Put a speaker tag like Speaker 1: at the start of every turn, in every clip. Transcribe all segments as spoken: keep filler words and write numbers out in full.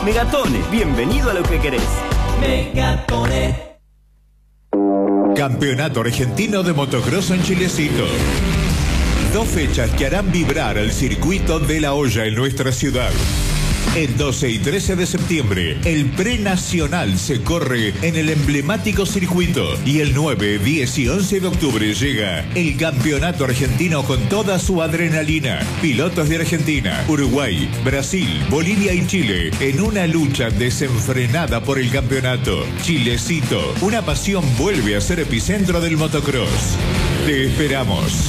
Speaker 1: Megatone, bienvenido a lo que querés.
Speaker 2: Megatone.
Speaker 3: Campeonato Argentino de Motocross en Chilecito. Dos fechas que harán vibrar al circuito de La Hoya en nuestra ciudad. El doce y trece de septiembre, el prenacional se corre en el emblemático circuito. Y el nueve, diez y once de octubre llega el Campeonato Argentino con toda su adrenalina. Pilotos de Argentina, Uruguay, Brasil, Bolivia y Chile en una lucha desenfrenada por el campeonato. Chilecito, una pasión vuelve a ser epicentro del motocross. Te esperamos.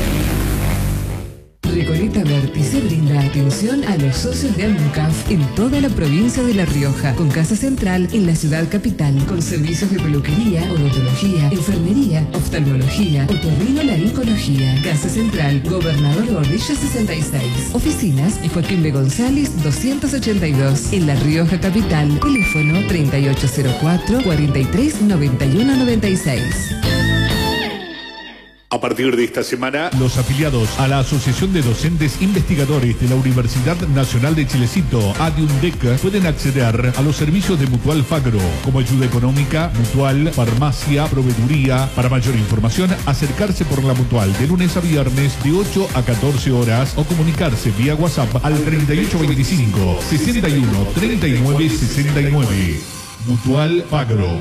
Speaker 4: Recoleta Vértice brinda atención a los socios de Almucaf en toda la provincia de La Rioja, con casa central en la ciudad capital, con servicios de peluquería, odontología, enfermería, oftalmología, otorrinolaringología. Casa central, Gobernador Gordillo sesenta y seis. Oficinas en Joaquín B. González doscientos ochenta y dos, en La Rioja capital. Teléfono treinta y ocho cero cuatro, cuarenta y tres, noventa y uno noventa y seis.
Speaker 3: A partir de esta semana,
Speaker 5: los afiliados a la Asociación de Docentes Investigadores de la Universidad Nacional de Chilecito, ADIUNDEC, pueden acceder a los servicios de Mutual Fagro, como ayuda económica, mutual, farmacia, proveeduría. Para mayor información, acercarse por la Mutual de lunes a viernes de ocho a catorce horas o comunicarse vía WhatsApp al treinta y ocho veinticinco, sesenta y uno, treinta y nueve sesenta y nueve. Mutual Fagro.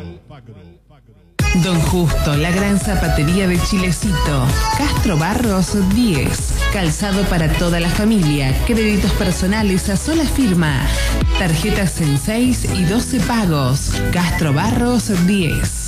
Speaker 4: Don Justo, la gran zapatería de Chilecito. Castro Barros diez. Calzado para toda la familia. Créditos personales a sola firma. Tarjetas en seis y doce pagos. Castro Barros diez.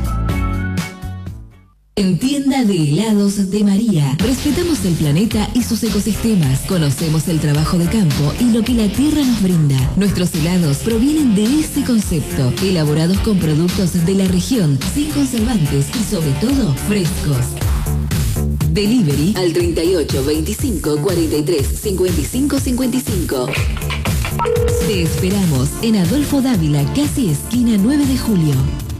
Speaker 4: En Tienda de Helados de María, respetamos el planeta y sus ecosistemas, conocemos el trabajo de campo y lo que la tierra nos brinda. Nuestros helados provienen de ese concepto, elaborados con productos de la región, sin conservantes y sobre todo frescos. Delivery al treinta y ocho veinticinco cuarenta y tres cincuenta y cinco cincuenta y cinco. Te esperamos en Adolfo Dávila, casi esquina nueve de julio.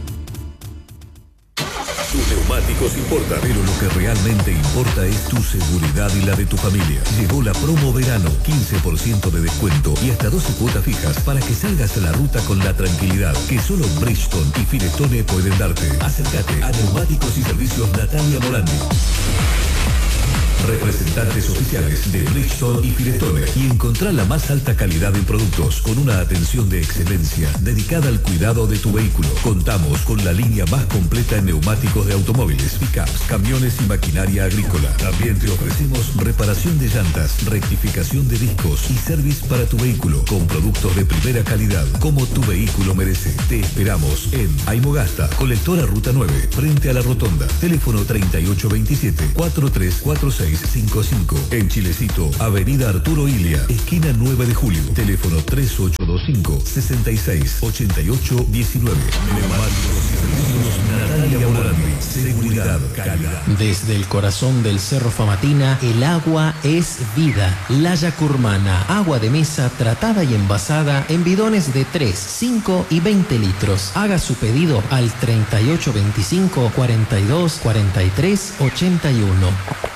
Speaker 6: Tus neumáticos importan, pero lo que realmente importa es tu seguridad y la de tu familia. Llegó la promo verano, quince por ciento de descuento y hasta doce cuotas fijas para que salgas a la ruta con la tranquilidad que solo Bridgestone y Firestone pueden darte. Acércate a Neumáticos y Servicios Natalia Morandi, representantes oficiales de Bridgestone y Firestone, y encontrar la más alta calidad en productos con una atención de excelencia dedicada al cuidado de tu vehículo. Contamos con la línea más completa en neumáticos de automóviles, pickups, camiones y maquinaria agrícola. También te ofrecemos reparación de llantas, rectificación de discos y service para tu vehículo con productos de primera calidad como tu vehículo merece. Te esperamos en Aymogasta, colectora Ruta nueve, frente a la rotonda. Teléfono treinta y ocho veintisiete, cuarenta y tres cuarenta y seis cincuenta y cinco. En Chilecito, Avenida Arturo Ilia, esquina nueve de julio. Teléfono tres ocho dos cinco, sesenta y seis, ochenta y ocho diecinueve. Neumáticos y Servicios Natalia Morandi. Seguridad, calidad.
Speaker 7: Desde el corazón del Cerro Famatina, el agua es vida. La Yacurmana, agua de mesa tratada y envasada en bidones de tres, cinco y veinte litros. Haga su pedido al treinta y ocho veinticinco, cuarenta y dos, cuarenta y tres, ochenta y uno.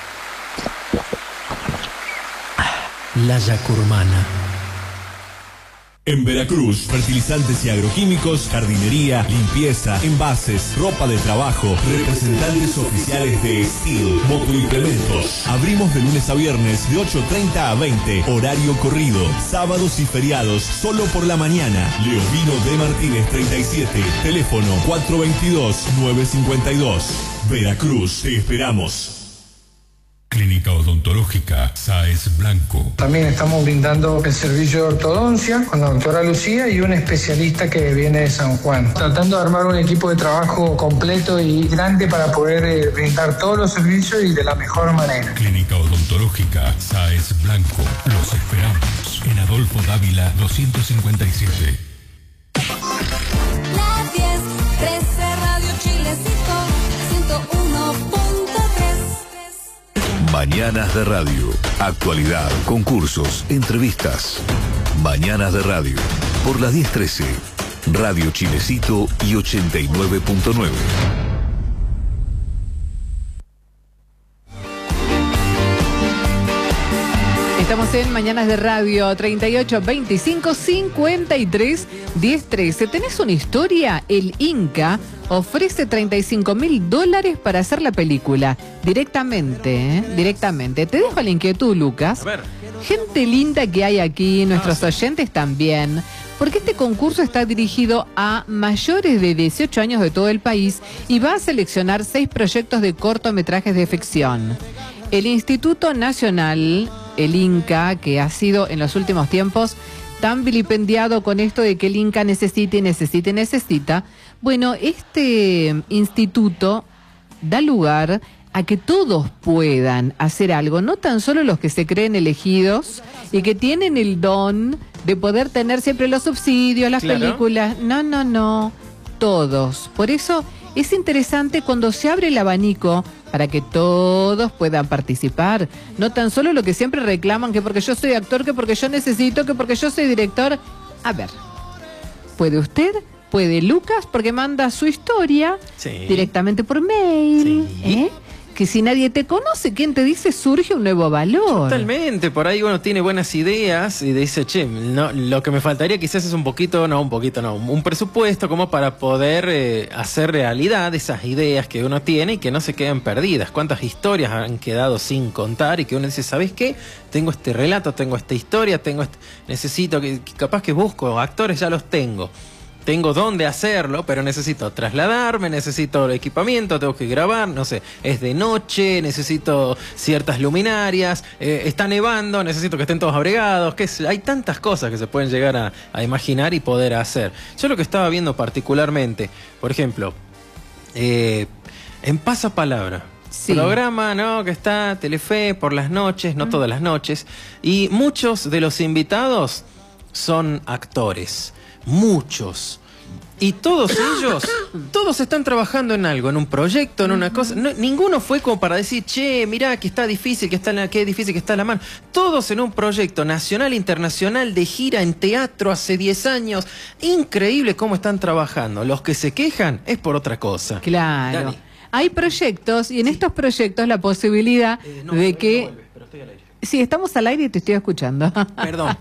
Speaker 7: La Yacurmana.
Speaker 8: En Veracruz, fertilizantes y agroquímicos, jardinería, limpieza, envases, ropa de trabajo, representantes oficiales de Steel, motoimplementos. Abrimos de lunes a viernes de ocho treinta a veinte, horario corrido, sábados y feriados, solo por la mañana. Leovino de Martínez treinta y siete, teléfono cuatro veintidós, nueve cincuenta y dos. Veracruz, te esperamos.
Speaker 9: Clínica Odontológica Sáez Blanco.
Speaker 10: También estamos brindando el servicio de ortodoncia con la doctora Lucía y un especialista que viene de San Juan. Tratando de armar un equipo de trabajo completo y grande para poder eh, brindar todos los servicios y de la mejor manera.
Speaker 9: Clínica Odontológica Sáez Blanco. Los esperamos en Adolfo Dávila doscientos cincuenta y siete.
Speaker 11: La diez, trece Radio Chilecito, ciento uno punto tres.
Speaker 6: Mañanas de Radio. Actualidad, concursos, entrevistas. Mañanas de Radio. Por las diez trece. Radio Chilecito y ochenta y nueve punto nueve.
Speaker 12: Estamos Estamos en Mañanas de Radio, treinta y ocho, veinticinco, cincuenta y tres, diez, trece. ¿Tenés una historia? El Inca ofrece treinta y cinco mil dólares para hacer la película. Directamente, ¿eh? Directamente. Te dejo la inquietud, Lucas.
Speaker 7: A ver.
Speaker 12: Gente linda que hay aquí, nuestros
Speaker 7: Ah, sí.
Speaker 12: oyentes también. Porque este concurso está dirigido a mayores de dieciocho años de todo el país y va a seleccionar seis proyectos de cortometrajes de ficción. El Instituto Nacional, el Inca, que ha sido en los últimos tiempos tan vilipendiado con esto de que el Inca necesita y necesita y necesita, bueno, este instituto da lugar a que todos puedan hacer algo, no tan solo los que se creen elegidos y que tienen el don de poder tener siempre los subsidios, las
Speaker 7: Claro.
Speaker 12: películas, no, no, no, todos. Por eso es interesante cuando se abre el abanico para que todos puedan participar, no tan solo lo que siempre reclaman, que porque yo soy actor, que porque yo necesito, que porque yo soy director. A ver, ¿puede usted? ¿Puede Lucas? Porque manda su historia
Speaker 7: Sí.
Speaker 12: directamente por mail,
Speaker 7: Sí.
Speaker 12: ¿eh? Que si nadie te conoce, ¿quién te dice? Surge un nuevo valor.
Speaker 7: Totalmente, por ahí uno tiene buenas ideas y dice, che, no, lo que me faltaría quizás es un poquito, no, un poquito no, un presupuesto como para poder eh, hacer realidad esas ideas que uno tiene y que no se queden perdidas. ¿Cuántas historias han quedado sin contar y que uno dice, ¿sabes qué? Tengo este relato, tengo esta historia, tengo este, necesito, que que capaz que busco, actores ya los tengo. Tengo dónde hacerlo, pero necesito trasladarme, necesito el equipamiento, tengo que grabar, no sé, es de noche, necesito ciertas luminarias, eh, está nevando, necesito que estén todos abrigados, que es, hay tantas cosas que se pueden llegar a, a imaginar y poder hacer. Yo lo que estaba viendo particularmente, por ejemplo, eh, en Pasapalabra,
Speaker 12: Sí.
Speaker 7: programa, ¿no? Que está Telefe por las noches, no todas las noches, y muchos de los invitados son actores. Muchos. Y todos ellos, todos están trabajando en algo, en un proyecto, en una cosa. No, ninguno fue como para decir, che, mirá que está difícil, que está la, que difícil que está la mano. Todos en un proyecto nacional, internacional, de gira en teatro hace diez años. Increíble cómo están trabajando. Los que se quejan es por otra cosa.
Speaker 12: Claro.
Speaker 7: Dani.
Speaker 12: Hay proyectos y en estos proyectos la posibilidad
Speaker 7: Eh, no,
Speaker 12: de
Speaker 7: no
Speaker 12: que...
Speaker 7: vuelve, pero estoy al aire.
Speaker 12: Sí, estamos al aire y te estoy escuchando.
Speaker 7: Perdón.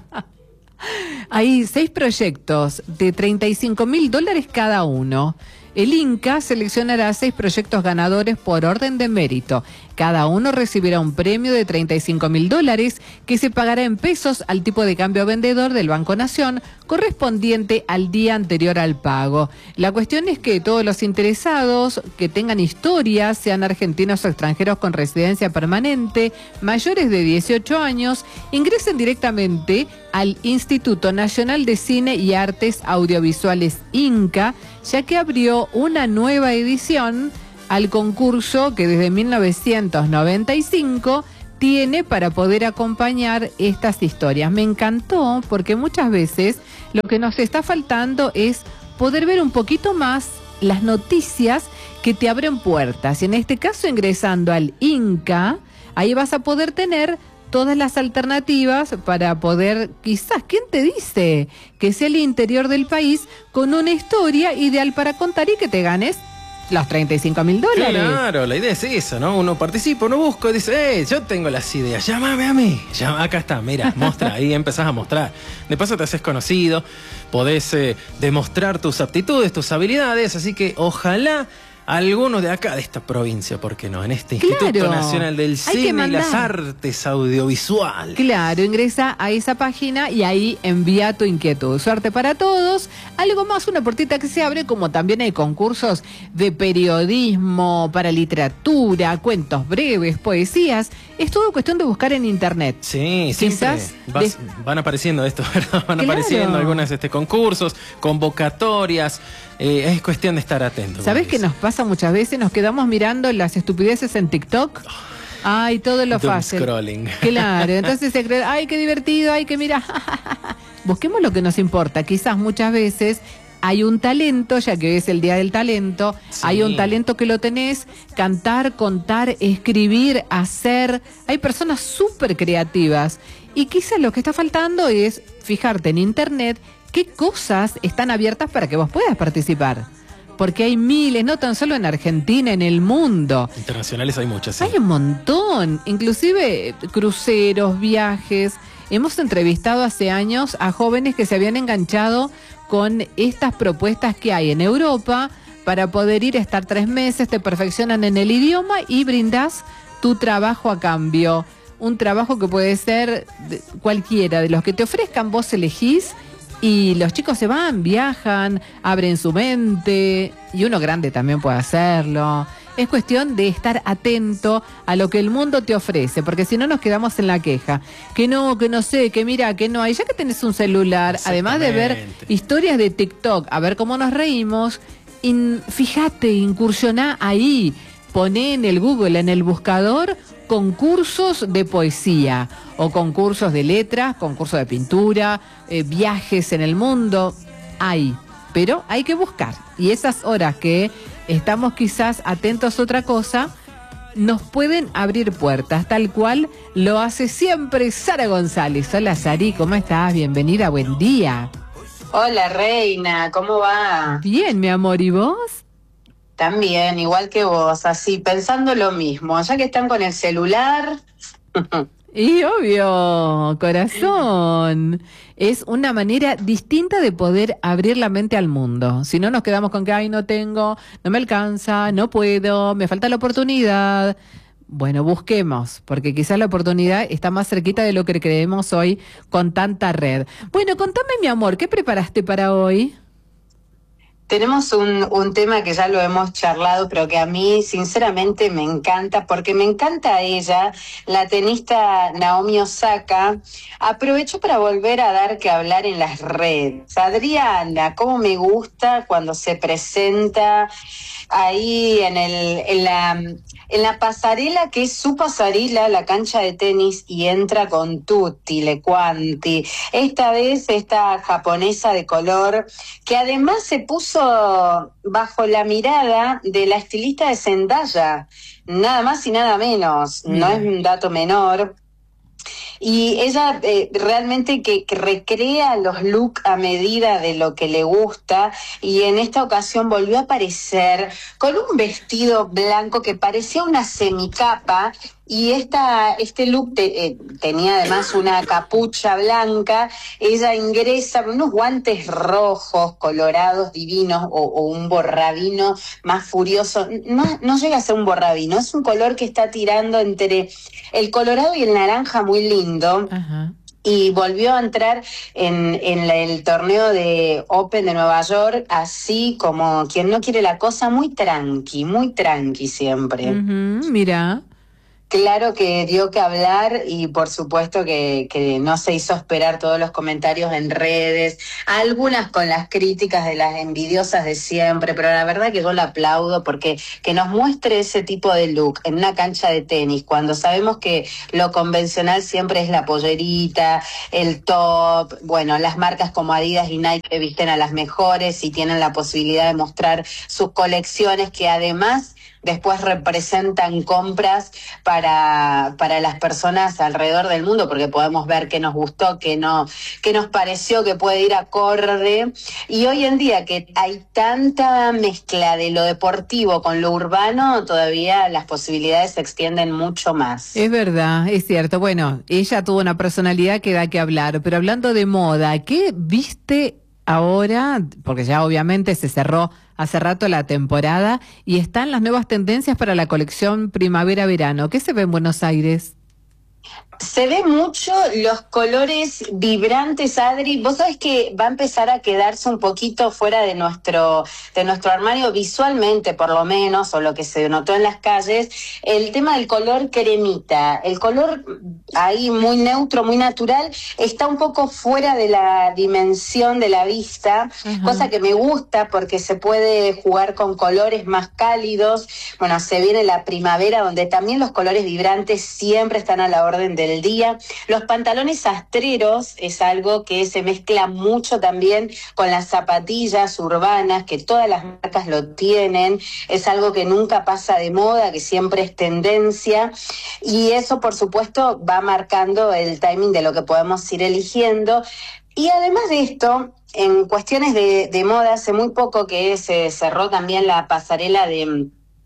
Speaker 12: Hay seis proyectos de treinta y cinco mil dólares cada uno. El Inca seleccionará seis proyectos ganadores por orden de mérito. Cada uno recibirá un premio de treinta y cinco mil dólares que se pagará en pesos al tipo de cambio vendedor del Banco Nación correspondiente al día anterior al pago. La cuestión es que todos los interesados que tengan historias, sean argentinos o extranjeros con residencia permanente, mayores de dieciocho años, ingresen directamente al Instituto Nacional de Cine y Artes Audiovisuales Inca, ya que abrió una nueva edición al concurso que desde mil novecientos noventa y cinco tiene para poder acompañar estas historias. Me encantó porque muchas veces lo que nos está faltando es poder ver un poquito más las noticias que te abren puertas. Y en este caso, ingresando al Inca, ahí vas a poder tener todas las alternativas para poder, quizás, ¿quién te dice? Que sea el interior del país con una historia ideal para contar y que te ganes los treinta y cinco mil dólares.
Speaker 7: Claro, la idea es esa, ¿no? Uno participa, uno busca y dice, eh, yo tengo las ideas, llámame a mí. Llama, acá está, mira, mostra, ahí empezás a mostrar. De paso te haces conocido, podés eh, demostrar tus aptitudes, tus habilidades, así que ojalá algunos de acá, de esta provincia, ¿por qué no? En este
Speaker 12: Claro.
Speaker 7: Instituto Nacional del
Speaker 12: Hay que
Speaker 7: Cine y
Speaker 12: mandar.
Speaker 7: las Artes Audiovisuales.
Speaker 12: Claro, ingresa a esa página y ahí envía tu inquietud. Suerte para todos. Algo más, una puertita que se abre, como también hay concursos de periodismo, para literatura, cuentos breves, poesías. Es todo cuestión de buscar en internet.
Speaker 7: Sí, siempre
Speaker 12: Quizás
Speaker 7: vas-
Speaker 12: des-
Speaker 7: van apareciendo esto, ¿verdad? Van
Speaker 12: Claro.
Speaker 7: apareciendo algunos este, concursos, convocatorias. Eh, es cuestión de estar atento.
Speaker 12: ¿Sabés
Speaker 7: como
Speaker 12: qué
Speaker 7: dice.
Speaker 12: nos pasa muchas veces? Nos quedamos mirando las estupideces en TikTok. Ay, todo lo
Speaker 7: Doom
Speaker 12: fácil.
Speaker 7: scrolling.
Speaker 12: Claro, entonces se cree, ay, qué divertido, ay, que mira. Busquemos lo que nos importa. Quizás muchas veces hay un talento, ya que hoy es el Día del Talento,
Speaker 7: Sí.
Speaker 12: hay un talento que lo tenés, cantar, contar, escribir, hacer. Hay personas súper creativas. Y quizás lo que está faltando es fijarte en internet qué cosas están abiertas para que vos puedas participar. Porque hay miles, no tan solo en Argentina, en el mundo.
Speaker 7: Internacionales hay muchas. Sí.
Speaker 12: Hay un montón, inclusive cruceros, viajes. hemos entrevistado hace años a jóvenes que se habían enganchado con estas propuestas que hay en Europa para poder ir a estar tres meses, te perfeccionan en el idioma y brindás tu trabajo a cambio. Un trabajo que puede ser de cualquiera de los que te ofrezcan, vos elegís y los chicos se van, viajan, abren su mente y uno grande también puede hacerlo. Es cuestión de estar atento a lo que el mundo te ofrece, porque si no nos quedamos en la queja. Que no, que no sé, que mira, que no hay. Ya que tenés un celular, además de ver historias de TikTok, a ver cómo nos reímos, in, fíjate, incursioná ahí, poné en el Google, en el buscador, concursos de poesía o concursos de letras, concursos de pintura, eh, viajes en el mundo. Hay, pero hay que buscar. Y esas horas que estamos quizás atentos a otra cosa, nos pueden abrir puertas, tal cual lo hace siempre Sara González. Hola Sari, ¿cómo estás? Bienvenida, buen día.
Speaker 13: Hola Reina, ¿cómo va?
Speaker 12: Bien, mi amor, ¿y vos?
Speaker 13: También, igual que vos, así, pensando lo mismo, ya que están con el celular...
Speaker 12: Y obvio, corazón. Es una manera distinta de poder abrir la mente al mundo. Si no nos quedamos con que, ay, no tengo, no me alcanza, no puedo, me falta la oportunidad. Bueno, busquemos, porque quizás la oportunidad está más cerquita de lo que creemos hoy con tanta red. Bueno, contame, mi amor, ¿qué preparaste para hoy?
Speaker 13: Tenemos un, un tema que ya lo hemos charlado, pero que a mí sinceramente me encanta, porque me encanta ella, la tenista Naomi Osaka. Aprovechó para volver a dar que hablar en las redes. Adriana, cómo me gusta cuando se presenta ahí en el en la en la pasarela, que es su pasarela, la cancha de tenis, y entra con tutti le quanti. Esta vez esta japonesa de color, que además se puso bajo la mirada de la estilista de Zendaya, nada más y nada menos, mm. no es un dato menor. Y ella eh, realmente que, que recrea los looks a medida de lo que le gusta, y en esta ocasión volvió a aparecer con un vestido blanco que parecía una semicapa, y esta, este look te, eh, tenía además una capucha blanca. Ella ingresa con unos guantes rojos, colorados, divinos, o, o un borrabino más furioso. No, no llega a ser un borrabino, es un color que está tirando entre el colorado y el naranja, muy lindo. Ajá. Y volvió a entrar en, en la, el torneo de Open de Nueva York, así como quien no quiere la cosa, muy tranqui, muy tranqui siempre.
Speaker 12: Uh-huh, mira.
Speaker 13: Claro que dio que hablar, y por supuesto que, que no se hizo esperar todos los comentarios en redes, algunas con las críticas de las envidiosas de siempre, pero la verdad que yo la aplaudo, porque que nos muestre ese tipo de look en una cancha de tenis, cuando sabemos que lo convencional siempre es la pollerita, el top, bueno, las marcas como Adidas y Nike visten a las mejores y tienen la posibilidad de mostrar sus colecciones, que además después representan compras para, para las personas alrededor del mundo, porque podemos ver qué nos gustó, qué no, qué nos pareció que puede ir acorde. Y hoy en día que hay tanta mezcla de lo deportivo con lo urbano, todavía las posibilidades se extienden mucho más.
Speaker 12: Es verdad, es cierto. Bueno, ella tuvo una personalidad que da que hablar, pero hablando de moda, ¿qué viste ahora? Porque ya obviamente se cerró hace rato la temporada y están las nuevas tendencias para la colección primavera-verano. ¿Qué se ve en Buenos Aires?
Speaker 13: Se ve mucho los colores vibrantes, Adri. Vos sabés que va a empezar a quedarse un poquito fuera de nuestro de nuestro armario visualmente, por lo menos, o lo que se notó en las calles, el tema del color cremita. El color ahí muy neutro, muy natural, está un poco fuera de la dimensión de la vista, uh-huh. Cosa que me gusta porque se puede jugar con colores más cálidos. Bueno, se viene la primavera, donde también los colores vibrantes siempre están a la orden de del día. Los pantalones astreros es algo que se mezcla mucho también con las zapatillas urbanas, que todas las marcas lo tienen. Es algo que nunca pasa de moda, que siempre es tendencia, y eso por supuesto va marcando el timing de lo que podemos ir eligiendo. Y además de esto, en cuestiones de, de moda, hace muy poco que se cerró también la pasarela de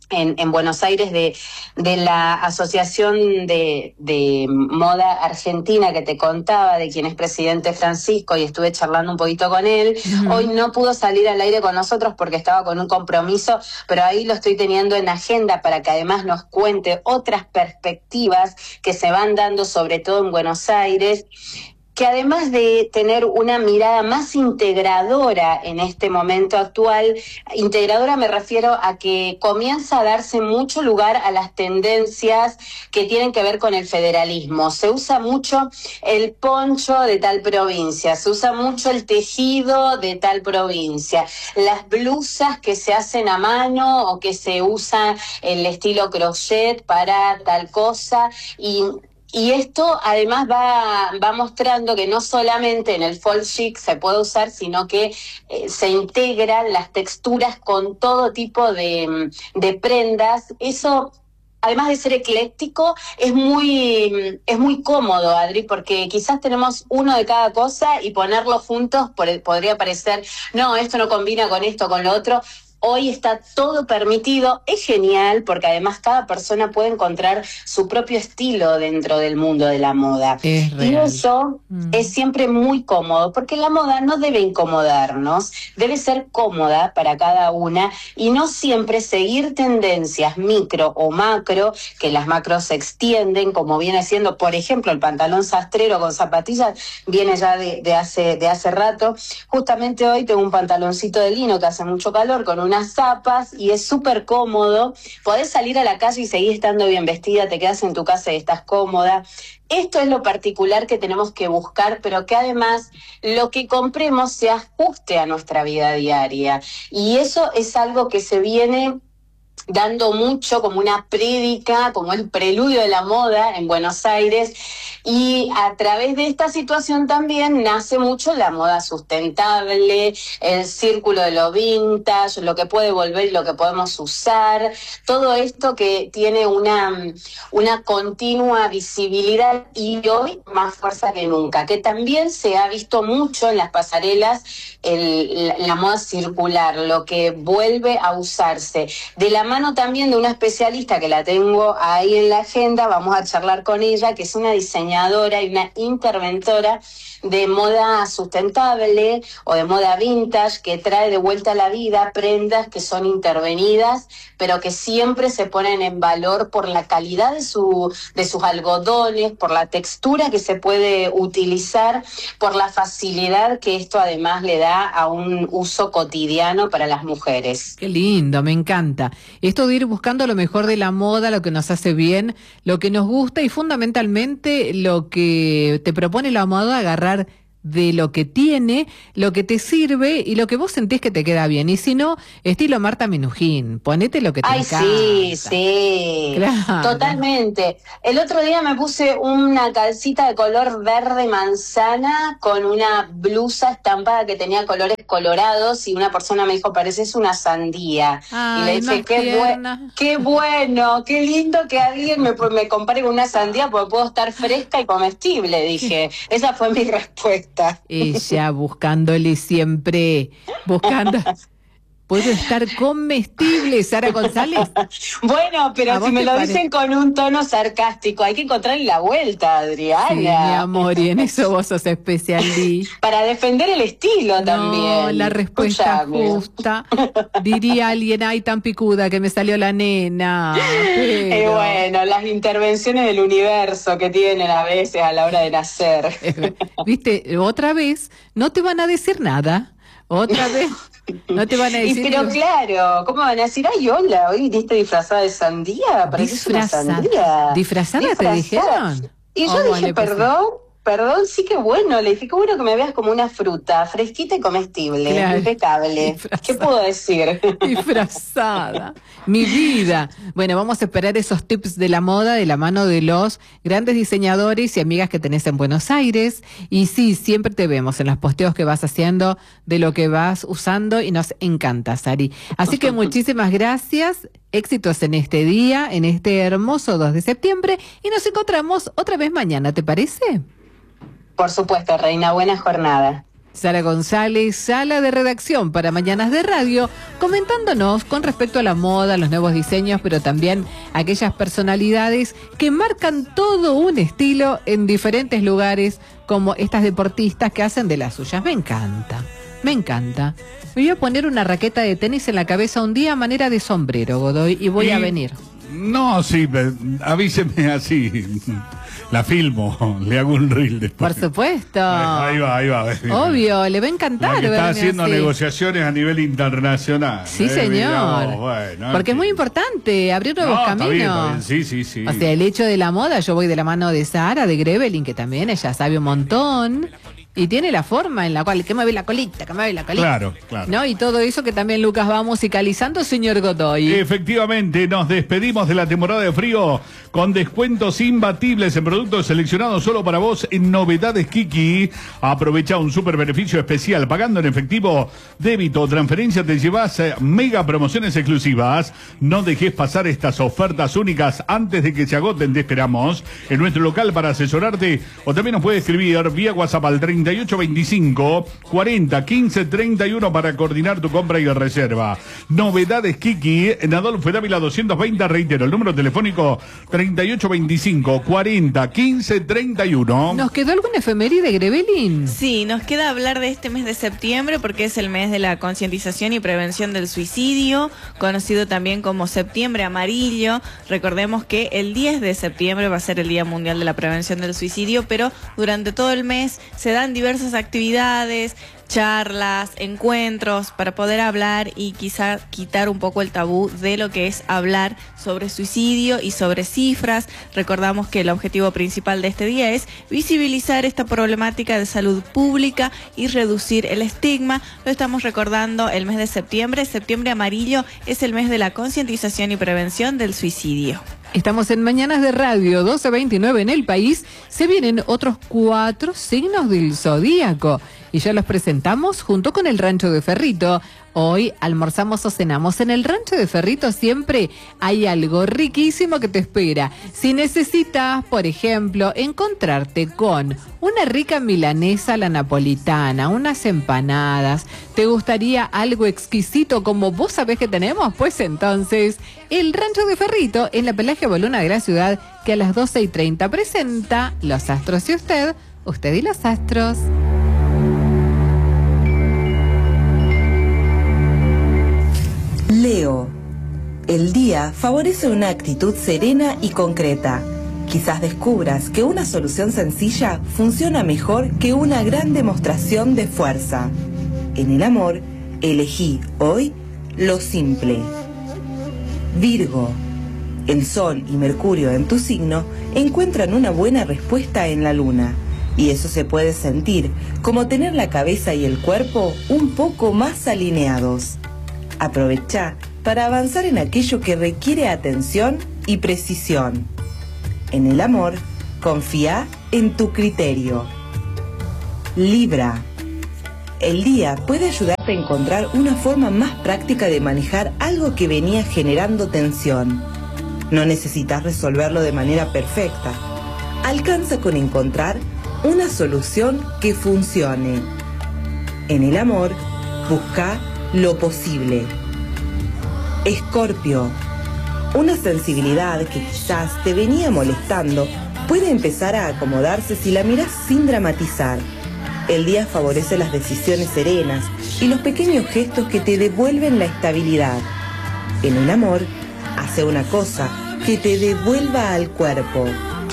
Speaker 13: En, en Buenos Aires de, de la Asociación de, de Moda Argentina que te contaba, de quien es presidente Francisco, y estuve charlando un poquito con él. Uh-huh. Hoy no pudo salir al aire con nosotros porque estaba con un compromiso, pero ahí lo estoy teniendo en agenda para que además nos cuente otras perspectivas que se van dando, sobre todo en Buenos Aires, que además de tener una mirada más integradora en este momento actual, integradora me refiero a que comienza a darse mucho lugar a las tendencias que tienen que ver con el federalismo. Se usa mucho el poncho de tal provincia, se usa mucho el tejido de tal provincia, las blusas que se hacen a mano o que se usa el estilo crochet para tal cosa, y Y esto además va, va mostrando que no solamente en el fall chic se puede usar, sino que eh, se integran las texturas con todo tipo de, de prendas. Eso, además de ser ecléctico, es muy, es muy cómodo, Adri, porque quizás tenemos uno de cada cosa y ponerlos juntos por, podría parecer, no, esto no combina con esto, con lo otro. Hoy está todo permitido, es genial porque además cada persona puede encontrar su propio estilo dentro del mundo de la moda.
Speaker 12: Es real.
Speaker 13: Y eso mm. es siempre muy cómodo, porque la moda no debe incomodarnos, debe ser cómoda para cada una y no siempre seguir tendencias micro o macro, que las macros se extienden, como viene siendo, por ejemplo, el pantalón sastrero con zapatillas, viene ya de, de, hace, de hace rato. Justamente hoy tengo un pantaloncito de lino que hace mucho calor, con un unas zapas, y es súper cómodo. Podés salir a la calle y seguir estando bien vestida, te quedas en tu casa y estás cómoda. Esto es lo particular que tenemos que buscar, pero que además lo que compremos se ajuste a nuestra vida diaria. Y eso es algo que se viene dando mucho como una prédica, como el preludio de la moda en Buenos Aires, y a través de esta situación también nace mucho la moda sustentable, el círculo de lo vintage, lo que puede volver y lo que podemos usar, todo esto que tiene una, una continua visibilidad y hoy más fuerza que nunca, que también se ha visto mucho en las pasarelas, el, la, la moda circular, lo que vuelve a usarse. De la mano también de una especialista que la tengo ahí en la agenda, vamos a charlar con ella, que es una diseñadora y una interventora de moda sustentable o de moda vintage, que trae de vuelta a la vida prendas que son intervenidas, pero que siempre se ponen en valor por la calidad de, su, de sus algodones, por la textura que se puede utilizar, por la facilidad que esto además le da a un uso cotidiano para las mujeres.
Speaker 12: Qué lindo, me encanta. Esto de ir buscando lo mejor de la moda, lo que nos hace bien, lo que nos gusta y fundamentalmente lo que te propone la moda, agarrar de lo que tiene, lo que te sirve y lo que vos sentís que te queda bien. Y si no, estilo Marta Minujín, ponete lo que te
Speaker 13: Ay,
Speaker 12: encanta.
Speaker 13: sí, sí,
Speaker 12: claro.
Speaker 13: Totalmente. El otro día me puse una calcita de color verde manzana con una blusa estampada que tenía colores colorados y una persona me dijo, pareces una sandía.
Speaker 12: Ay,
Speaker 13: y le dije, qué, bu qué bueno, qué lindo que alguien me, me compare con una sandía porque puedo estar fresca y comestible, dije. Esa fue mi respuesta.
Speaker 12: Ella buscándole siempre, buscando... ¿Puedo estar comestible, Sara González?
Speaker 13: Bueno, pero si me lo dicen con un tono sarcástico, hay que encontrarle la vuelta, Adriana.
Speaker 12: Sí, mi amor, y en eso vos sos especialista.
Speaker 13: Para defender el estilo
Speaker 12: no,
Speaker 13: también.
Speaker 12: No, la respuesta
Speaker 13: Escuchame.
Speaker 12: justa. Diría alguien, ay, tan picuda que me salió la nena. Pero...
Speaker 13: Eh, bueno, las intervenciones del universo que tienen a veces a la hora de nacer.
Speaker 12: Viste, otra vez, no te van a decir nada. Otra vez... No te van a decir.
Speaker 13: Y pero que... claro, ¿cómo van a decir? Ay, hola, hoy viniste disfrazada de sandía. Pareces una sandía.
Speaker 12: ¿Disfrazada, ¿Disfrazada te dijeron?
Speaker 13: Y yo oh, dije, vale, perdón, perdón, sí que bueno. Le dije, qué bueno que me veas como una fruta, fresquita y comestible, claro. Impecable. Disfrazada. ¿Qué puedo decir?
Speaker 12: Disfrazada. Mi vida. Bueno, vamos a esperar esos tips de la moda de la mano de los grandes diseñadores y amigas que tenés en Buenos Aires. Y sí, siempre te vemos en los posteos que vas haciendo de lo que vas usando y nos encanta, Sari. Así que muchísimas gracias. Éxitos en este día, en este hermoso dos de septiembre. Y nos encontramos otra vez mañana, ¿te parece?
Speaker 13: Por supuesto, Reina. Buena jornada.
Speaker 12: Sara González, sala de redacción para Mañanas de Radio, comentándonos con respecto a la moda, los nuevos diseños, pero también aquellas personalidades que marcan todo un estilo en diferentes lugares, como estas deportistas que hacen de las suyas. Me encanta, me encanta. Me voy a poner una raqueta de tenis en la cabeza un día a manera de sombrero, Godoy, y voy
Speaker 5: y...
Speaker 12: a venir.
Speaker 5: No, sí, avíseme así. La filmo, le hago un reel después.
Speaker 12: Por supuesto.
Speaker 5: Ahí va, ahí va.
Speaker 12: Obvio, le va a encantar.
Speaker 5: La que está haciendo
Speaker 12: así.
Speaker 5: negociaciones a nivel internacional.
Speaker 12: Sí,
Speaker 5: eh,
Speaker 12: señor.
Speaker 5: Digamos, bueno,
Speaker 12: porque es muy importante abrir nuevos
Speaker 5: no,
Speaker 12: caminos.
Speaker 5: Está bien, está bien. Sí, sí, sí.
Speaker 12: O sea, el hecho de la moda, yo voy de la mano de Sara, de Grevelin, que también ella sabe un montón. Y tiene la forma en la cual, que mueve la colita, que mueve la colita.
Speaker 5: Claro, claro.
Speaker 12: ¿No? Y todo eso que también Lucas va musicalizando, señor Godoy.
Speaker 5: Efectivamente, nos despedimos de la temporada de frío con descuentos imbatibles en productos seleccionados solo para vos en Novedades Kiki. Aprovecha un super beneficio especial. Pagando en efectivo, débito o transferencia te llevas eh, mega promociones exclusivas. No dejes pasar estas ofertas únicas antes de que se agoten. Te esperamos en nuestro local para asesorarte, o también nos puedes escribir vía WhatsApp al treinta y ocho veinticinco cuarenta quince treinta y uno para coordinar tu compra y reserva. Novedades Kiki en Adolfo Dávila doscientos veinte, reitero, el número telefónico treinta y ocho veinticinco cuarenta quince treinta y uno.
Speaker 12: ¿Nos quedó alguna efeméride, Grevelin?
Speaker 14: Sí, nos queda hablar de este mes de septiembre porque es el mes de la concientización y prevención del suicidio, conocido también como Septiembre Amarillo. Recordemos que el diez de septiembre va a ser el Día Mundial de la Prevención del Suicidio, pero durante todo el mes se dan diversas actividades, charlas, encuentros para poder hablar y quizá quitar un poco el tabú de lo que es hablar sobre suicidio y sobre cifras. Recordamos que el objetivo principal de este día es visibilizar esta problemática de salud pública y reducir el estigma. Lo estamos recordando el mes de septiembre. Septiembre Amarillo es el mes de la concientización y prevención del suicidio.
Speaker 12: Estamos en Mañanas de Radio, doce veintinueve en el país. Se vienen otros cuatro signos del zodíaco y ya los presentamos junto con el Rancho de Ferrito. Hoy almorzamos o cenamos. En el Rancho de Ferrito siempre hay algo riquísimo que te espera. Si necesitas, por ejemplo, encontrarte con una rica milanesa a la napolitana, unas empanadas, ¿te gustaría algo exquisito como vos sabés que tenemos? Pues entonces, el Rancho de Ferrito en la Pelagia Boluna de la ciudad, que a las doce y treinta presenta Los Astros y Usted, Usted y los Astros.
Speaker 15: Leo, el día favorece una actitud serena y concreta. Quizás descubras que una solución sencilla funciona mejor que una gran demostración de fuerza. En el amor, elegí hoy lo simple. Virgo, el Sol y Mercurio en tu signo encuentran una buena respuesta en la luna. Y eso se puede sentir como tener la cabeza y el cuerpo un poco más alineados. Aprovecha para avanzar en aquello que requiere atención y precisión. En el amor, confía en tu criterio. Libra. El día puede ayudarte a encontrar una forma más práctica de manejar algo que venía generando tensión. No necesitas resolverlo de manera perfecta. Alcanza con encontrar una solución que funcione. En el amor, busca lo posible. Escorpio. Una sensibilidad que quizás te venía molestando puede empezar a acomodarse si la miras sin dramatizar. El día favorece las decisiones serenas y los pequeños gestos que te devuelven la estabilidad. En el amor, hace una cosa que te devuelva al cuerpo.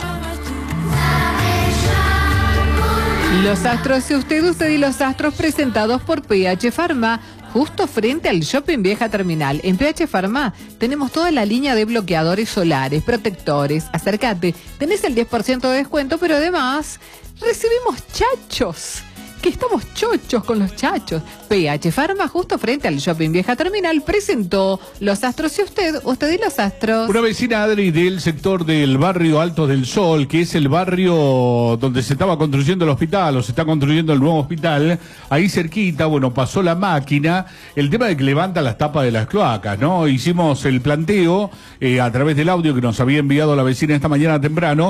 Speaker 12: Los Astros y Usted, Usted y los Astros, presentados por P H Pharma, justo frente al Shopping Vieja Terminal. En P H Pharma tenemos toda la línea de bloqueadores solares, protectores. Acércate, tenés el diez por ciento de descuento, pero además recibimos chachos, que estamos chochos con los chachos. P H Pharma, justo frente al Shopping Vieja Terminal, presentó Los Astros y Usted, Usted y los Astros.
Speaker 5: Una vecina, Adri, del sector del barrio Altos del Sol, que es el barrio donde se estaba construyendo el hospital, o se está construyendo el nuevo hospital, ahí cerquita, bueno, pasó la máquina, el tema de que levanta las tapas de las cloacas, ¿no? Hicimos el planteo eh, a través del audio que nos había enviado la vecina esta mañana temprano.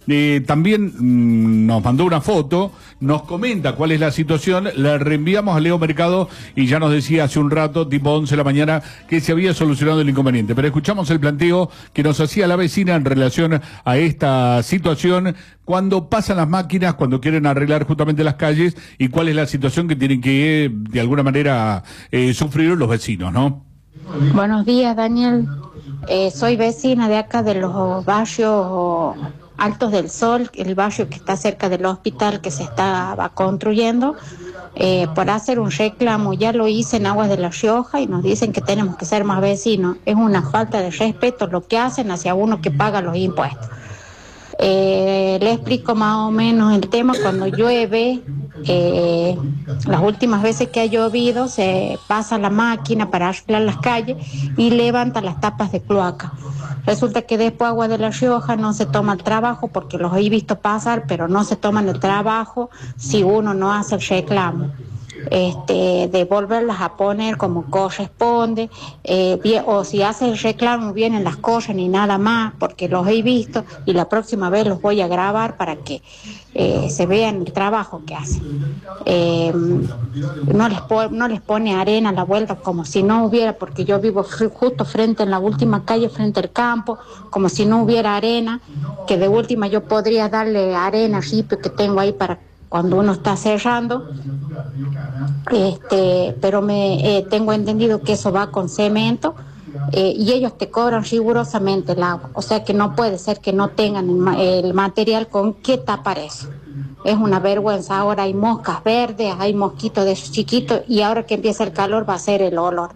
Speaker 5: eh, también mmm, nos mandó una foto, nos comenta cuál es la situación, la reenviamos a Leo Mercado y ya nos decía hace un rato, tipo once de la mañana, que se había solucionado el inconveniente. Pero escuchamos el planteo que nos hacía la vecina en relación a esta situación, cuando pasan las máquinas, cuando quieren arreglar justamente las calles, y cuál es la situación que tienen que, eh, de alguna manera, eh, sufrir los vecinos, ¿no?
Speaker 16: Buenos días, Daniel. Eh, soy vecina de acá de los barrios Altos del Sol, el barrio que está cerca del hospital que se estaba construyendo, eh, por hacer un reclamo. Ya lo hice en Aguas de La Rioja y nos dicen que tenemos que ser más vecinos. Es una falta de respeto lo que hacen hacia uno que paga los impuestos. Eh, le explico más o menos el tema. Cuando llueve, eh, las últimas veces que ha llovido, se pasa la máquina para arreglar las calles y levanta las tapas de cloaca. Resulta que después Agua de La Rioja no se toma el trabajo, porque los he visto pasar, pero no se toman el trabajo si uno no hace el reclamo. Este, de volverlas a poner como corresponde, eh, bien, o si hace el reclamo vienen las cosas ni nada más, porque los he visto y la próxima vez los voy a grabar para que eh, se vean el trabajo que hacen. Eh, no, les po no les pone arena a la vuelta como si no hubiera, porque yo vivo justo frente en la última calle, frente al campo, como si no hubiera arena, que de última yo podría darle arena, ripio que tengo ahí para cuando uno está cerrando, este, pero me eh, tengo entendido que eso va con cemento, eh, y ellos te cobran rigurosamente el agua, o sea que no puede ser que no tengan el, ma el material con qué tapar eso. Es una vergüenza. Ahora hay moscas verdes, hay mosquitos de esos chiquitos, y ahora que empieza el calor va a ser el olor.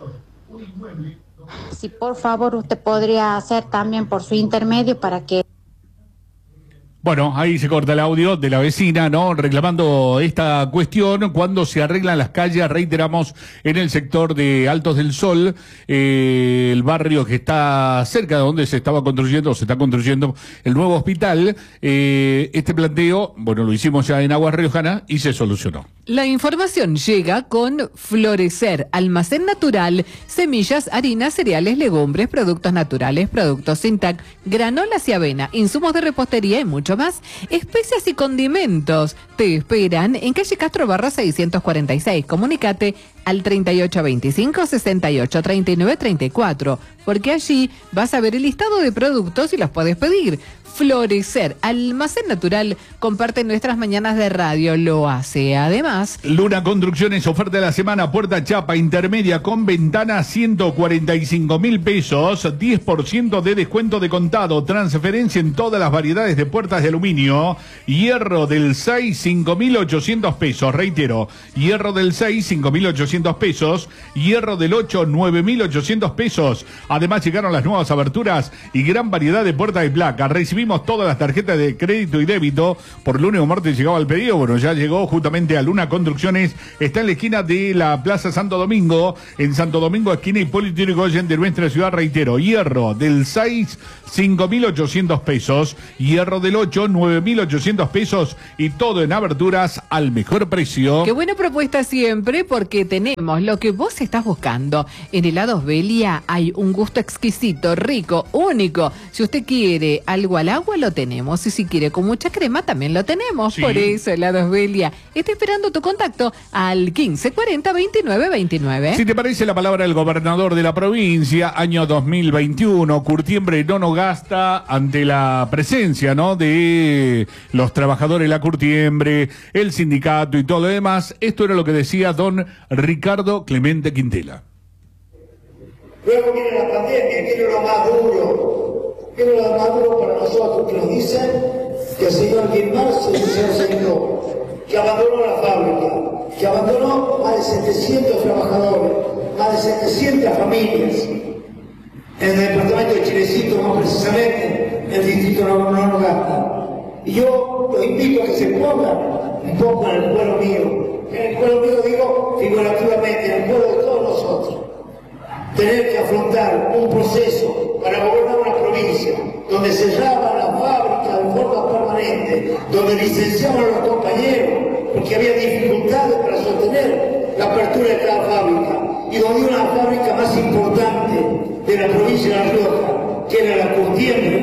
Speaker 16: Si por favor usted podría hacer también por su intermedio para que...
Speaker 5: Bueno, ahí se corta el audio de la vecina, ¿no? Reclamando esta cuestión cuando se arreglan las calles, reiteramos, en el sector de Altos del Sol, eh, el barrio que está cerca de donde se estaba construyendo, o se está construyendo el nuevo hospital. Eh, este planteo, bueno, lo hicimos ya en Aguas Riojanas y se solucionó.
Speaker 12: La información llega con Florecer, almacén natural, semillas, harinas, cereales, legumbres, productos naturales, productos sin T A C, granolas y avena, insumos de repostería y mucho más. Especias y condimentos te esperan en calle Castro Barra seiscientos cuarenta y seis. Comunícate al treinta y ocho veinticinco, sesenta y ocho, treinta y nueve, treinta y cuatro, porque allí vas a ver el listado de productos y los puedes pedir. Florecer, almacén natural, comparte nuestras mañanas de radio, lo hace además.
Speaker 5: Luna Construcciones, oferta de la semana, puerta chapa intermedia con ventana, ciento cuarenta y cinco mil pesos, diez por ciento de descuento de contado, transferencia en todas las variedades de puertas de aluminio, hierro del seis, cinco mil ochocientos pesos, reitero, hierro del seis, cinco mil ochocientos pesos, hierro del ocho, nueve mil ochocientos pesos. Además llegaron las nuevas aberturas y gran variedad de puertas de placa. Recibimos todas las tarjetas de crédito y débito. Por lunes o martes llegaba el pedido. Bueno, ya llegó justamente a Luna Construcciones. Está en la esquina de la Plaza Santo Domingo. En Santo Domingo, esquina Hipólito Yrigoyen de nuestra ciudad, reitero. Hierro del seis, cinco mil ochocientos pesos. Hierro del ocho, nueve mil ochocientos pesos. Y todo en aberturas al mejor precio.
Speaker 12: Qué buena propuesta siempre, porque tenemos lo que vos estás buscando. En Helados Belia hay un gusto exquisito, rico, único. Si usted quiere algo al agua, lo tenemos, y si quiere con mucha crema también lo tenemos. Sí. Por eso Helados Belia está esperando tu contacto al quince cuarenta, veintinueve veintinueve.
Speaker 5: Si te parece la palabra del gobernador de la provincia, año dos mil veintiuno, Curtiembre no nos gasta ante la presencia, ¿no?, de los trabajadores de la Curtiembre, el sindicato y todo lo demás. Esto era lo que decía don Ricardo Clemente Quintela.
Speaker 17: Luego viene la pandemia, viene lo más duro, viene lo más duro para nosotros, que nos dicen que el señor Guilmar se señor, que abandonó la fábrica, que abandonó más de setecientos trabajadores, más de setecientas familias, en el departamento de Chilecito, más precisamente, en el distrito no nos gasta. Y yo los invito a que se pongan un poco en el pueblo mío, en el pueblo mío digo figurativamente, en el pueblo de todos nosotros. Tener que afrontar un proceso para gobernar una provincia donde cerraban las fábricas de forma permanente, donde licenciaban a los compañeros porque había dificultades para sostener la apertura de cada fábrica, y donde una fábrica más importante de la provincia de La Rioja, que era la Curtiembre,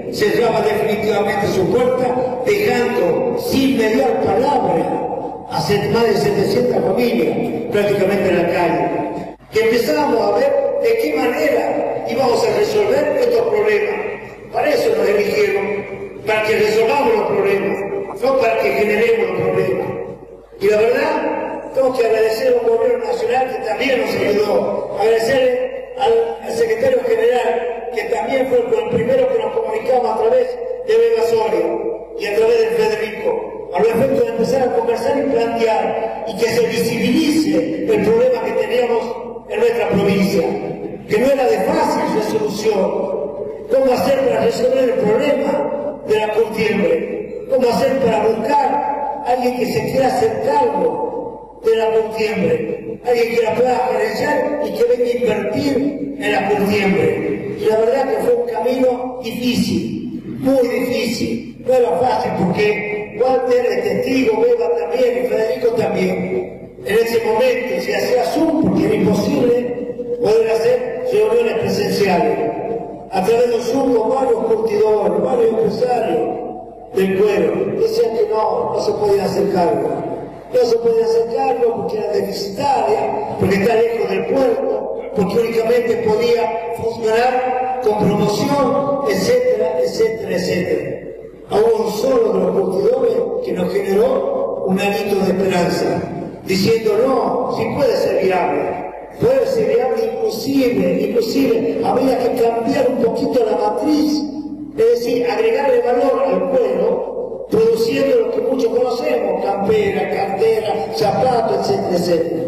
Speaker 17: cerraba definitivamente su puerta, dejando sin mediar palabra a más de setecientas familias prácticamente en la calle. Que empezábamos a ver de qué manera íbamos a resolver estos problemas. Para eso nos eligieron, para que resolvamos los problemas, no para que generemos los problemas. Y la verdad, tengo que agradecer a un gobierno nacional que también nos ayudó, agradecerle al, al secretario general, que también fue el primero que nos comunicamos a través de Vega Soria y a través de Federico, a los efectos de empezar a conversar y plantear, y que se visibilice el problema que teníamos en nuestra provincia, que no era de fácil resolución. ¿Cómo hacer para resolver el problema de la curtiembre? ¿Cómo hacer para buscar a alguien que se quiera hacer cargo de la curtiembre? Alguien que la pueda gerenciar y que venga a invertir en la curtiembre. Y la verdad que fue un camino difícil, muy difícil. No era fácil porque Walter es testigo, Beba también y Federico también. En ese momento se hacía Zoom porque era imposible poder hacer reuniones presenciales. A través de un Zoom con varios curtidores, varios empresarios del cuero, decían que no, no se podía hacer cargo. No se podía hacer cargo porque era deficitaria, porque está lejos del puerto, porque únicamente podía funcionar con promoción, etcétera, etcétera, etcétera. Hubo un solo de los curtidores que nos generó un anito de esperanza, diciendo no, si puede ser viable. Puede ser viable inclusive, inclusive habría que cambiar un poquito la matriz, es decir, agregarle valor al pueblo, produciendo lo que muchos conocemos, campera, cartera, zapatos, etcétera, etcétera.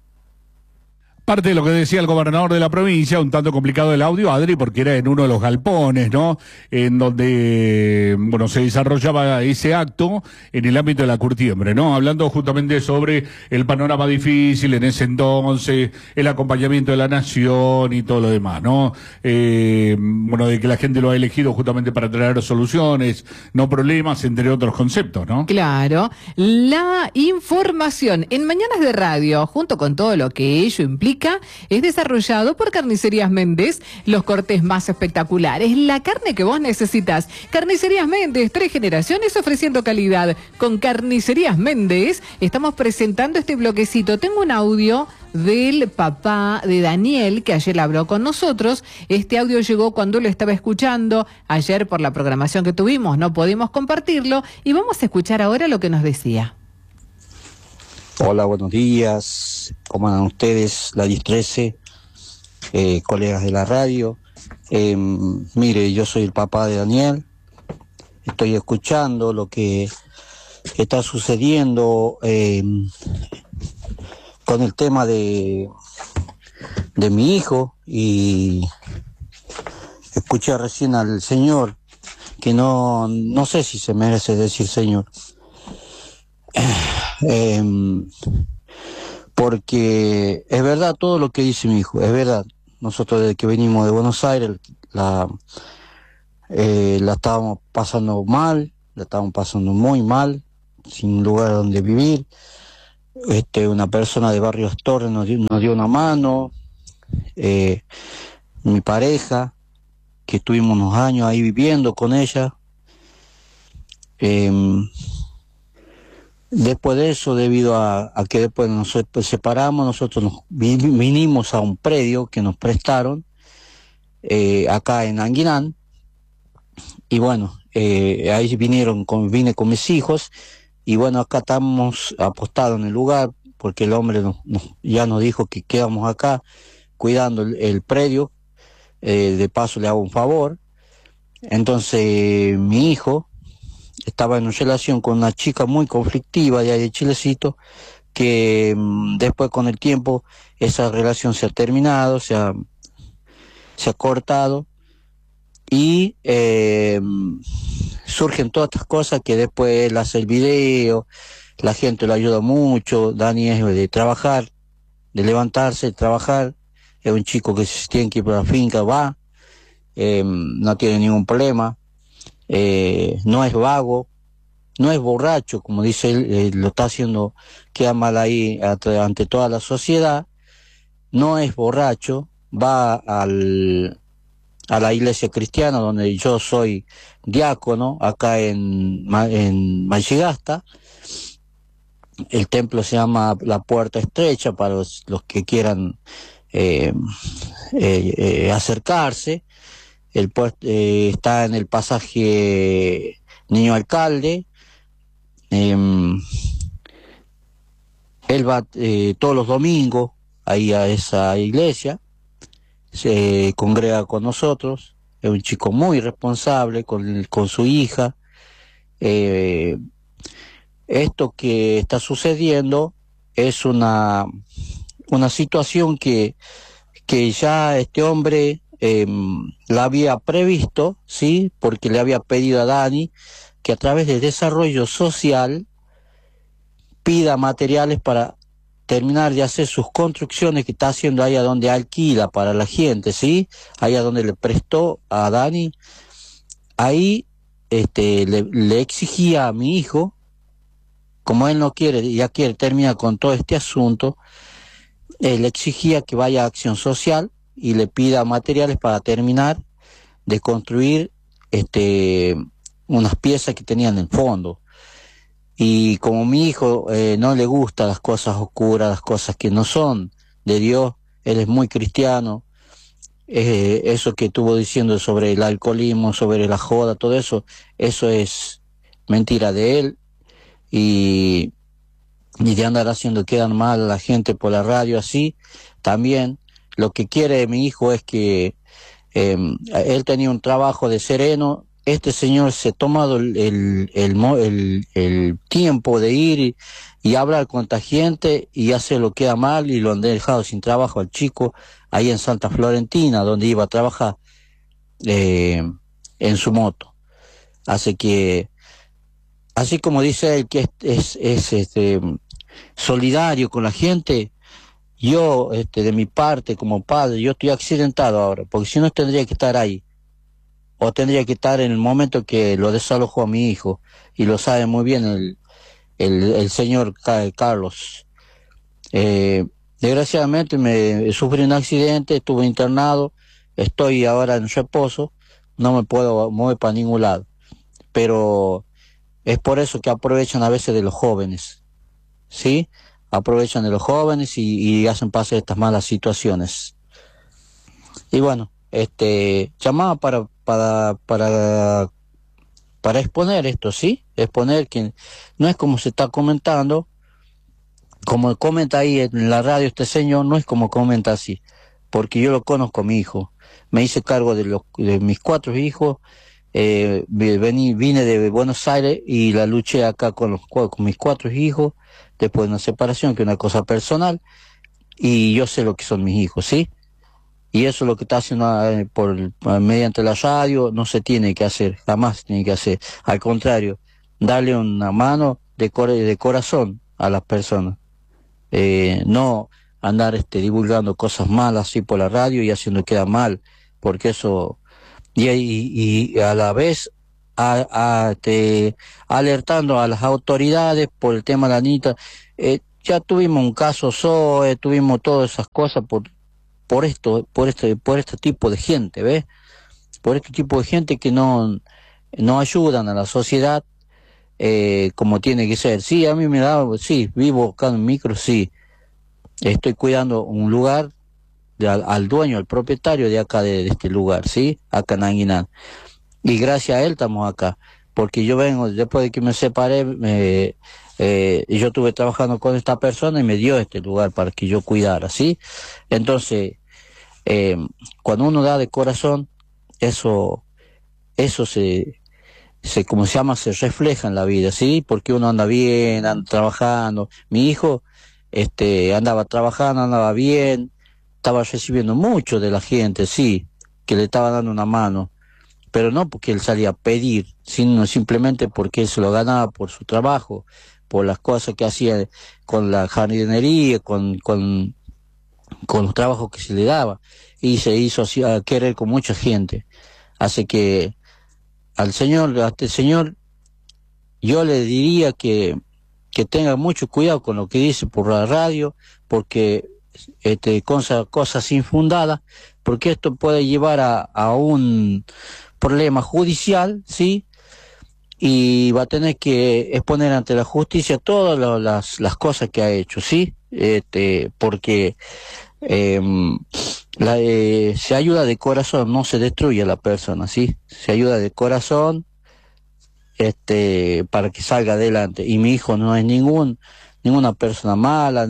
Speaker 5: Parte de lo que decía el gobernador de la provincia, un tanto complicado el audio, Adri, porque era en uno de los galpones, ¿no? En donde, bueno, se desarrollaba ese acto en el ámbito de la curtiembre, ¿no? Hablando justamente sobre el panorama difícil en ese entonces, el acompañamiento de la nación y todo lo demás, ¿no? Eh, bueno, de que la gente lo ha elegido justamente para traer soluciones, no problemas, entre otros conceptos, ¿no?
Speaker 12: Claro. La información en Mañanas de Radio, junto con todo lo que ello implica, es desarrollado por Carnicerías Méndez, los cortes más espectaculares, la carne que vos necesitas. Carnicerías Méndez, tres generaciones ofreciendo calidad. Con Carnicerías Méndez estamos presentando este bloquecito. Tengo un audio del papá de Daniel, que ayer habló con nosotros. Este audio llegó cuando lo estaba escuchando ayer por la programación que tuvimos, no pudimos compartirlo, y vamos a escuchar ahora lo que nos decía.
Speaker 18: Hola, buenos días. ¿Cómo andan ustedes? La diez trece, eh, colegas de la radio. Eh, mire, yo soy el papá de Daniel. Estoy escuchando lo que está sucediendo eh, con el tema de, de mi hijo, y escuché recién al señor, que no, no sé si se merece decir señor. Eh, porque es verdad todo lo que dice mi hijo, es verdad. Nosotros desde que venimos de Buenos Aires la, eh, la estábamos pasando mal, la estábamos pasando muy mal, sin lugar donde vivir. Este, una persona de Barrios Torres nos dio, nos dio una mano, eh, mi pareja, que estuvimos unos años ahí viviendo con ella. Eh, Después de eso, debido a, a que después nos separamos, nosotros nos vinimos a un predio que nos prestaron eh, acá en Anguinán, y bueno, eh, ahí vinieron con, vine con mis hijos, y bueno, acá estamos apostados en el lugar, porque el hombre nos, nos, ya nos dijo que quedamos acá cuidando el, el predio. Eh, de paso le hago un favor. Entonces mi hijo estaba en una relación con una chica muy conflictiva de ahí de Chilecito, que mmm, después con el tiempo esa relación se ha terminado, se ha, se ha cortado, y eh, surgen todas estas cosas que después él hace el video, la gente lo ayuda mucho. Dani es de trabajar, de levantarse, de trabajar, es un chico que si tiene que ir para la finca va, eh, no tiene ningún problema. Eh, no es vago, no es borracho, como dice él, eh, lo está haciendo, queda mal ahí ante toda la sociedad. No es borracho, va al, a la iglesia cristiana donde yo soy diácono, acá en, en Machigasta. El templo se llama La Puerta Estrecha para los, los que quieran eh, eh, eh, acercarse. El puesto, eh, está en el pasaje Niño Alcalde. Eh, él va eh, todos los domingos ahí a esa iglesia, se congrega con nosotros, es un chico muy responsable con, con su hija. Eh, esto que está sucediendo es una, una situación que, que ya este hombre eh, la había previsto, ¿sí? Porque le había pedido a Dani que a través del desarrollo social pida materiales para terminar de hacer sus construcciones que está haciendo ahí a donde alquila para la gente, ¿sí? Ahí a donde le prestó a Dani. Ahí este, le, le exigía a mi hijo, como él no quiere, ya quiere terminar con todo este asunto, eh, le exigía que vaya a Acción Social y le pida materiales para terminar de construir este, unas piezas que tenían en el fondo. Y como mi hijo eh, no le gustan las cosas oscuras, las cosas que no son de Dios, él es muy cristiano, eh, eso que estuvo diciendo sobre el alcoholismo, sobre la joda, todo eso, eso es mentira de él, y, y de andar haciendo quedan mal a la gente por la radio así. También lo que quiere mi hijo es que eh, él tenía un trabajo de sereno. Este señor se ha tomado el, el, el, el, el tiempo de ir y, y hablar con esta gente y ya se lo queda mal y lo han dejado sin trabajo al chico ahí en Santa Florentina, donde iba a trabajar eh, en su moto. Así que, así como dice él que es, es, es este, solidario con la gente, yo este, de mi parte como padre, yo estoy accidentado ahora, porque si no tendría que estar ahí. O tendría que estar en el momento que lo desalojó a mi hijo, y lo sabe muy bien el, el, el señor Carlos. Eh, desgraciadamente me sufrí un accidente, estuve internado, estoy ahora en reposo, no me puedo mover para ningún lado. Pero es por eso que aprovechan a veces de los jóvenes, ¿sí? Aprovechan de los jóvenes y, y hacen pasar estas malas situaciones. Y bueno, este llamaba para para para para exponer esto, ¿sí? Exponer que no es como se está comentando, como comenta ahí en la radio este señor, no es como comenta así, porque yo lo conozco a mi hijo, me hice cargo de, los, de mis cuatro hijos, eh, vení, vine de Buenos Aires y la luché acá con, los, con mis cuatro hijos, después de una separación, que es una cosa personal, y yo sé lo que son mis hijos, ¿sí? Y eso es lo que está haciendo eh, por mediante la radio, no se tiene que hacer, jamás se tiene que hacer. Al contrario, darle una mano de, cor de corazón a las personas. Eh, no andar este, divulgando cosas malas así por la radio y haciendo queda mal, porque eso... Y, y, y a la vez a, a, te, alertando a las autoridades por el tema de la Anita. Eh, ya tuvimos un caso S O E, tuvimos todas esas cosas por... por esto, por este, por este tipo de gente, ¿ves? Por este tipo de gente que no, no ayudan a la sociedad eh, como tiene que ser. Sí, a mí me da, sí, vivo acá en micro, sí. Estoy cuidando un lugar de, al, al dueño, al propietario de acá, de, de este lugar, ¿sí? Acá en Anguinán. Y gracias a él estamos acá. Porque yo vengo, después de que me separé, me, eh, yo estuve trabajando con esta persona y me dio este lugar para que yo cuidara, ¿sí? Entonces... Eh, cuando uno da de corazón, eso eso se, se como se llama, se refleja en la vida, ¿sí? Porque uno anda bien, anda trabajando. Mi hijo este andaba trabajando, andaba bien, estaba recibiendo mucho de la gente, sí, que le estaba dando una mano, pero no porque él salía a pedir, sino simplemente porque él se lo ganaba por su trabajo, por las cosas que hacía con la jardinería, con... con con los trabajos que se le daba, y se hizo así a querer con mucha gente. Así que al señor, a este señor, yo le diría que, que tenga mucho cuidado con lo que dice por la radio, porque este, cosas, cosas infundadas, porque esto puede llevar a, a un problema judicial, ¿sí? Y va a tener que exponer ante la justicia todas lo, las, las cosas que ha hecho, ¿sí? Este, porque eh, la, eh, se ayuda de corazón, no se destruye a la persona, ¿sí? Se ayuda de corazón este, para que salga adelante. Y mi hijo no es ningún ninguna persona mala,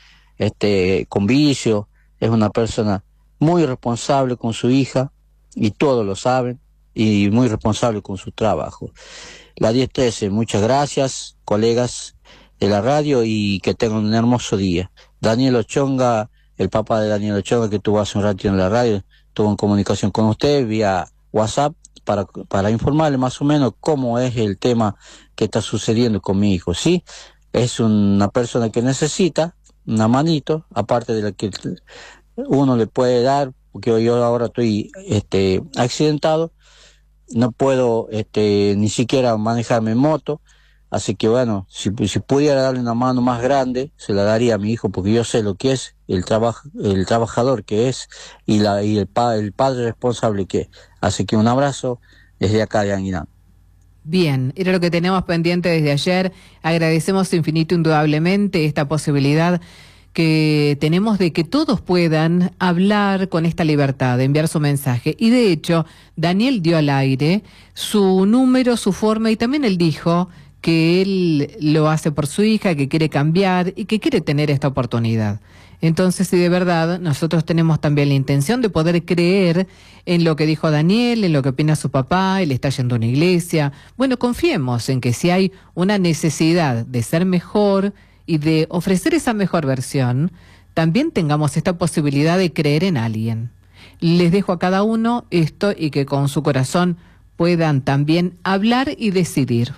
Speaker 18: este, con vicio, es una persona muy responsable con su hija, y todos lo saben, y muy responsable con su trabajo. La diez trece, muchas gracias, colegas de la radio, y que tengan un hermoso día. Daniel Ochonga, el papá de Daniel Ochonga, que tuvo hace un ratito en la radio, estuvo en comunicación con usted vía WhatsApp para, para informarle más o menos cómo es el tema que está sucediendo con mi hijo, ¿sí? Es una persona que necesita una manito, aparte de la que uno le puede dar, porque yo ahora estoy este, accidentado, no puedo este, ni siquiera manejarme en moto, así que bueno, si, si pudiera darle una mano más grande, se la daría a mi hijo, porque yo sé lo que es el, traba, el trabajador que es y, la, y el, pa, el padre responsable que es. Así que un abrazo desde acá de Anguinán.
Speaker 12: Bien, era lo que tenemos pendiente desde ayer. Agradecemos infinito, indudablemente, esta posibilidad que tenemos de que todos puedan hablar con esta libertad, de enviar su mensaje. Y de hecho, Daniel dio al aire su número, su forma, y también él dijo que él lo hace por su hija, que quiere cambiar y que quiere tener esta oportunidad. Entonces, si de verdad nosotros tenemos también la intención de poder creer en lo que dijo Daniel, en lo que opina su papá, él está yendo a una iglesia, bueno, confiemos en que si hay una necesidad de ser mejor y de ofrecer esa mejor versión, también tengamos esta posibilidad de creer en alguien. Les dejo a cada uno esto, y que con su corazón puedan también hablar y decidir.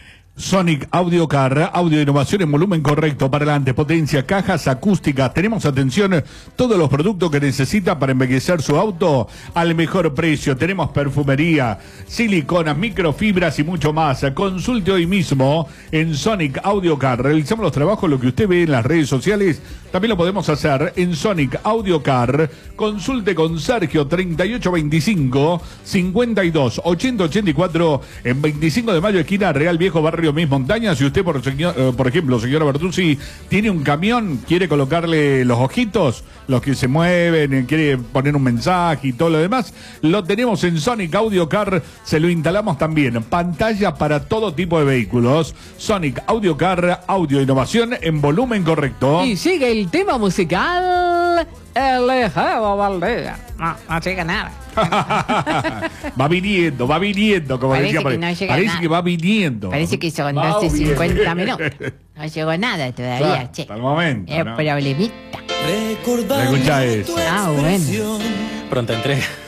Speaker 5: Sonic Audio Car, audio innovación en volumen correcto, para adelante, potencia, cajas acústicas. Tenemos, atención, todos los productos que necesita para embellecer su auto al mejor precio. Tenemos perfumería, siliconas, microfibras y mucho más. Consulte hoy mismo en Sonic Audio Car. Realizamos los trabajos, lo que usted ve en las redes sociales, también lo podemos hacer en Sonic Audio Car. Consulte con Sergio, treinta y ocho veinticinco, cincuenta y dos, ochenta ochenta y cuatro, en veinticinco de mayo, esquina Real Viejo, barrio Mis Montañas. Si usted, por, por ejemplo, señora Bertuzzi, tiene un camión, quiere colocarle los ojitos, los que se mueven, quiere poner un mensaje y todo lo demás, lo tenemos en Sonic Audio Car. Se lo instalamos también. Pantalla para todo tipo de vehículos. Sonic Audio Car, audio innovación en volumen correcto.
Speaker 12: Y sigue el tema musical, Alejandro Valdés. No, no llega nada.
Speaker 5: Va viniendo, va viniendo, como
Speaker 12: Parece
Speaker 5: decía.
Speaker 12: que no llega
Speaker 5: Parece
Speaker 12: nada.
Speaker 5: que va viniendo.
Speaker 12: Parece que son
Speaker 5: Va
Speaker 12: doce
Speaker 5: bien.
Speaker 12: cincuenta minutos. No llegó nada todavía,
Speaker 5: Claro,
Speaker 12: che.
Speaker 5: hasta el momento,
Speaker 12: Es
Speaker 5: ¿no?
Speaker 12: problemita.
Speaker 5: Escuchá eso.
Speaker 12: Ah, bueno.
Speaker 7: Pronta entrega.